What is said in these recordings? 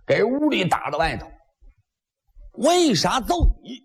给屋里打到外头。为啥揍你？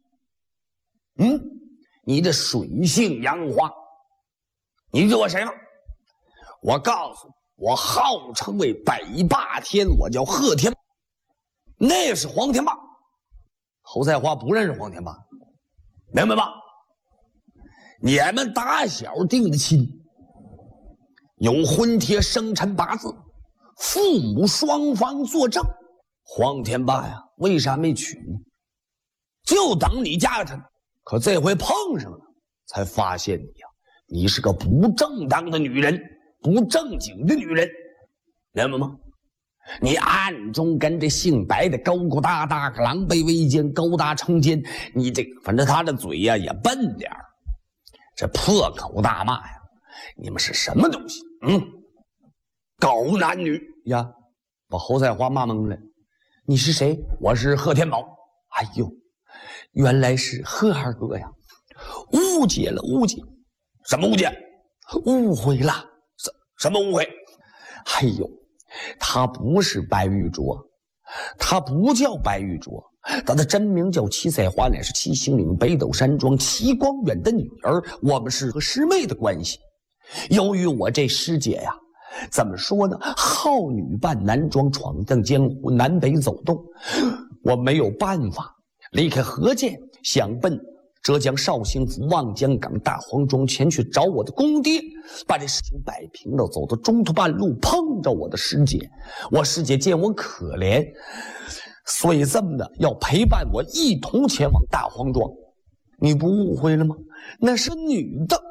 你这水性杨花，你知我谁吗？我告诉你，我号称为北霸天，我叫贺天，那是黄天霸。侯赛花不认识黄天霸，明白吧？你们打小定的亲，有婚帖生辰八字，父母双方作证。黄天霸呀，为啥没娶呢？就等你嫁给他。可这回碰上了，才发现你呀，你是个不正当的女人，不正经的女人，明白吗？你暗中跟这姓白的勾勾搭搭，狼狈为奸，勾搭成奸。你这反正他的嘴呀也笨点儿，这破口大骂呀！你们是什么东西？狗男女呀！把侯赛花骂懵了。你是谁？我是贺天宝。哎呦，原来是贺二哥呀！误解了，误解。什么误解？误会了。什么误会？哎呦，他不是白玉镯，他不叫白玉镯，他的真名叫七赛花，乃是七星岭北斗山庄齐光远的女儿，我们是和师妹的关系。由于我这师姐呀，怎么说呢，好女扮男装，闯荡江湖，南北走动，我没有办法离开河间，想奔浙江绍兴府望江港大黄庄前去找我的公爹，把这事情摆平了。走到中途半路，碰着我的师姐，我师姐见我可怜，所以这么的要陪伴我一同前往大黄庄。你不误会了吗？那是女的，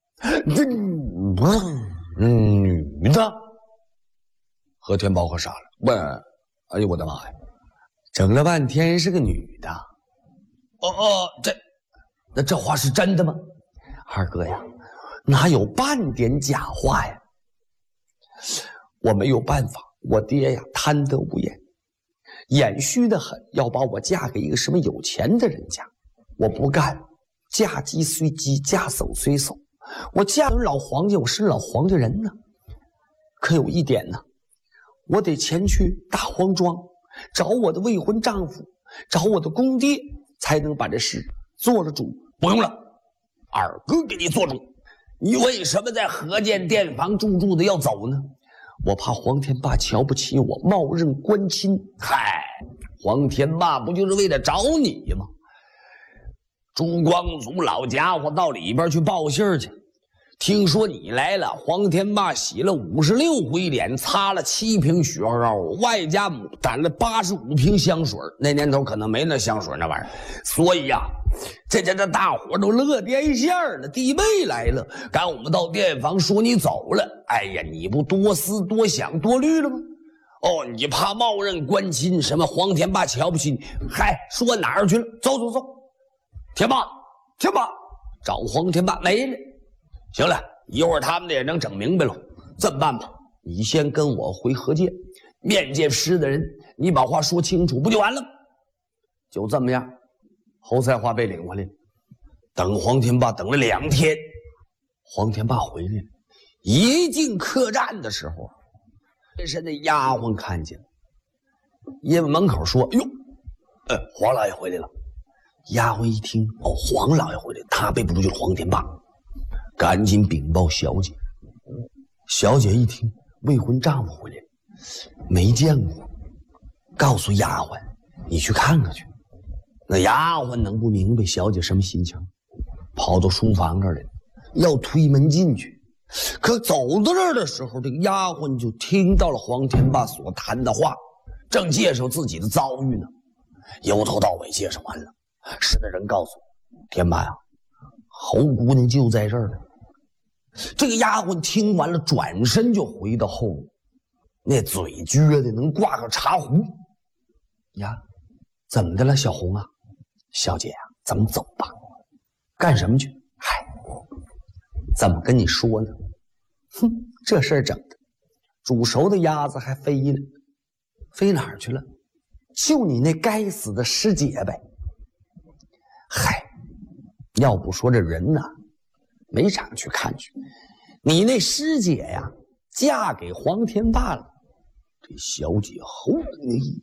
女的。何天宝可傻了，问：哎呦我的妈呀！整了半天是个女的。那这话是真的吗？二哥呀，哪有半点假话呀？我没有办法，我爹呀贪得无厌，眼虚得很，要把我嫁给一个什么有钱的人家。我不干，嫁鸡虽鸡，嫁叟虽叟。我嫁给老黄家，我是老黄家人呢。可有一点呢，我得前去大黄庄找我的未婚丈夫，找我的公爹，才能把这事做了主。不用了，二哥给你做主。你为什么在河间店房住的要走呢？我怕黄天霸瞧不起我，冒认官亲。嗨，黄天霸不就是为了找你吗？朱光祖老家伙到里边去报信去，听说你来了，黄天霸洗了56回脸，擦了7瓶雪花膏，外加打了85瓶香水。那年头可能没那香水那玩意儿，所以呀，这大伙都乐颠线了。弟妹来了，赶我们到店房说你走了。哎呀，你不多思多想多虑了吗？你怕冒认官亲，什么黄天霸瞧不起你？嗨，说哪儿去了？走，天霸，找黄天霸没了。行了，一会儿他们也能整明白了。这么办吧，你先跟我回河间面见师的人，你把话说清楚，不就完了？就这么样，侯赛花被领回来，等黄天霸等了2天，黄天霸回来了。一进客栈的时候，这是那丫鬟看见了，因为门口说：“哟，黄老爷回来了。”丫鬟一听，黄老爷回来，他背不住就是黄天霸，赶紧禀报小姐。小姐一听，未婚丈夫回来，没见过，告诉丫鬟：“你去看看去。”那丫鬟能不明白小姐什么心情？跑到书房这儿来，要推门进去。可走到这儿的时候，这个丫鬟就听到了黄天霸所谈的话，正介绍自己的遭遇呢，由头到尾介绍完了。是的人告诉我，天霸呀，侯姑娘就在这儿呢。这个丫鬟听完了，转身就回到后面，那嘴撅的能挂个茶壶。呀，怎么的了，小红啊？小姐啊，咱们走吧。干什么去？嗨，怎么跟你说呢？这事儿整的，煮熟的鸭子还飞了，飞哪儿去了？就你那该死的师姐呗。嗨，要不说这人呢，没长去看去。你那师姐呀，嫁给黄天霸了。这小姐吼了一